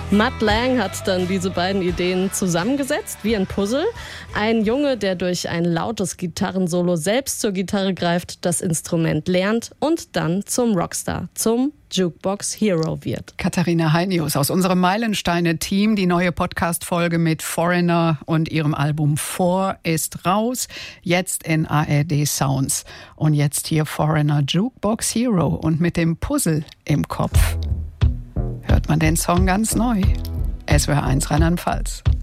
Mutt Lange hat dann diese beiden Ideen zusammengesetzt, wie ein Puzzle. Ein Junge, der durch ein lautes Gitarrensolo selbst zur Gitarre greift, das Instrument lernt und dann zum Rockstar, zum Jukebox Hero wird. Katharina Heinius aus unserem Meilensteine-Team. Die neue Podcast-Folge mit Foreigner und ihrem Album 4 ist raus. Jetzt in ARD Sounds. Und jetzt hier Foreigner Jukebox Hero und mit dem Puzzle im Kopf hört man den Song ganz neu. SWR 1 Rheinland-Pfalz.